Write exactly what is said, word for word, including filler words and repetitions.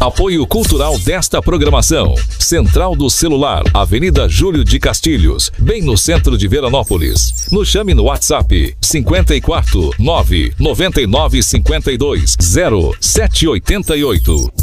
Apoio cultural desta programação. Central do Celular, Avenida Júlio de Castilhos, bem no centro de Veranópolis. Nos chame no WhatsApp cinquenta e quatro, nove, noventa e nove, cinquenta e dois, zero sete oitenta e oito.